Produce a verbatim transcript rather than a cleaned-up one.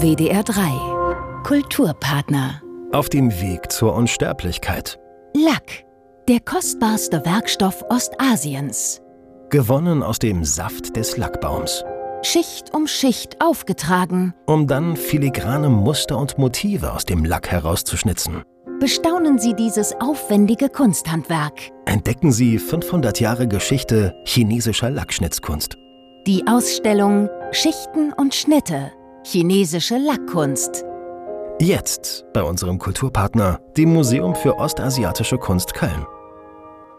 W D R drei Kulturpartner. Auf dem Weg zur Unsterblichkeit. Lack, der kostbarste Werkstoff Ostasiens. Gewonnen aus dem Saft des Lackbaums. Schicht um Schicht aufgetragen, um dann filigrane Muster und Motive aus dem Lack herauszuschnitzen. Bestaunen Sie dieses aufwendige Kunsthandwerk. Entdecken Sie fünfhundert Jahre Geschichte chinesischer Lackschnitzkunst. Die Ausstellung Schichten und Schnitte, chinesische Lackkunst. Jetzt bei unserem Kulturpartner, dem Museum für Ostasiatische Kunst Köln.